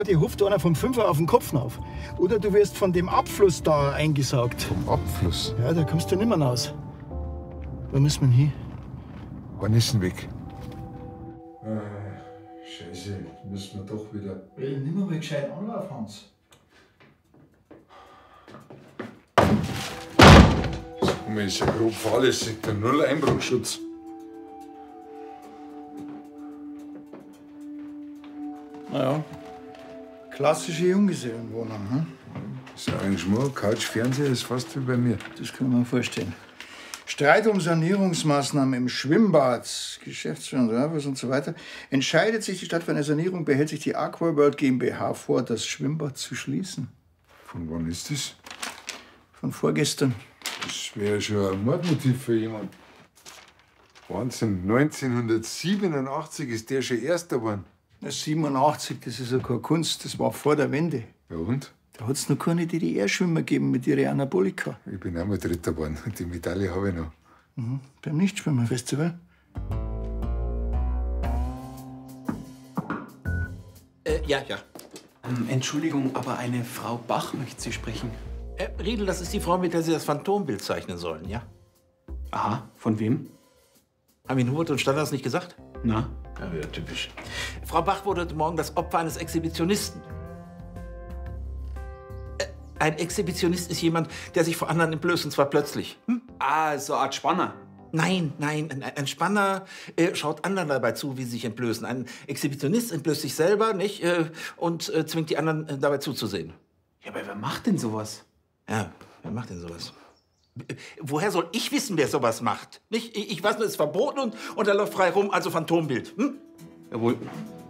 Die hupft einer vom Fünfer auf den Kopf auf. Oder du wirst von dem Abfluss da eingesaugt. Vom Abfluss? Ja, da kommst du nimmer raus. Wo müssen wir hin? Hornissenweg. Scheiße, müssen wir doch wieder. Nimm mal gescheit Anlauf, Hans. Sag mal, ist ja grob fahrlässig, der Null Einbruchschutz. Naja, klassische Junggesellenwohnung. Hm? Das Arrangement, Couch, Fernseher ist fast wie bei mir. Das kann man vorstellen. Streit um Sanierungsmaßnahmen im Schwimmbad, Geschäftsführung Service und so weiter. Entscheidet sich die Stadt für eine Sanierung, behält sich die Aquaworld GmbH vor, das Schwimmbad zu schließen. Von wann ist das? Von vorgestern. Das wäre schon ein Mordmotiv für jemanden. Wahnsinn, 1987 ist der schon Erster geworden. 87, das ist ja keine Kunst, das war vor der Wende. Ja und? Da hat es noch keine DDR-Schwimmer gegeben mit ihren Anabolika. Ich bin auch mal Dritter geworden. Die Medaille habe ich noch. Beim Nichtschwimmerfestival. Ja. Entschuldigung, aber eine Frau Bach möchte Sie sprechen. Riedel, das ist die Frau, mit der Sie das Phantombild zeichnen sollen, ja? Aha, von wem? Haben Ihnen Hubert und Standard nicht gesagt? Na? Ja, typisch. Frau Bach wurde heute Morgen das Opfer eines Exhibitionisten. Ein Exhibitionist ist jemand, der sich vor anderen entblößt, und zwar plötzlich. Ah, so eine Art Spanner. Nein, ein Spanner schaut anderen dabei zu, wie sie sich entblößen. Ein Exhibitionist entblößt sich selber, nicht? Und zwingt die anderen dabei zuzusehen. Ja, aber wer macht denn sowas? Ja, wer macht denn sowas? Woher soll ich wissen, wer sowas macht? Nicht? Ich weiß nur, es ist verboten und er läuft frei rum, also Phantombild. Jawohl.